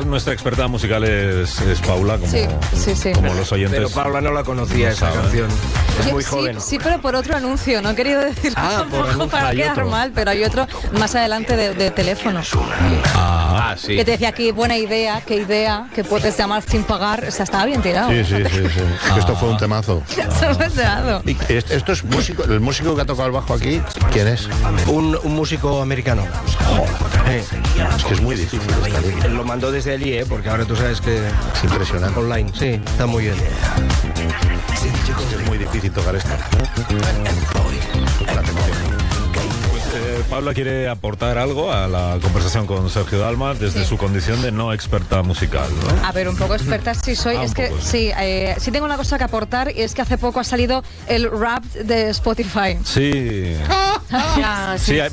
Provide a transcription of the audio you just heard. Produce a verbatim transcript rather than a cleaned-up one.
nuestra experta musical es, es Paula, como, sí, sí, sí. como los oyentes. Pero Paula no la conocía, no esa sabe. canción. Es muy sí, joven. Sí, pero por otro anuncio. No he querido decirlo ah, tampoco para quedar otro. mal, pero hay otro más adelante de, de teléfono. Ah, ah, sí. Que te decía que buena idea, qué idea, que puedes llamar sin pagar. O sea, estaba bien tirado. Sí, sí, sí. sí. Ah. Esto fue un temazo. ¿Y esto es músico, el músico que ha tocado el bajo aquí, ¿quién es? Un, un músico americano. Eh. Es que es muy difícil esta línea. Lo mandó desde allí, ¿eh? Porque ahora tú sabes que... Es impresionante. Online, sí, está muy bien. Es muy difícil tocar esto. Eh, Paula quiere aportar algo a la conversación con Sergio Dalma desde sí. su condición de no experta musical, ¿no? A ver, un poco experta sí soy. Ah, es que poco, sí, eh, sí tengo una cosa que aportar y es que hace poco ha salido el rap de Spotify. Sí. ya, sí, sí, hay,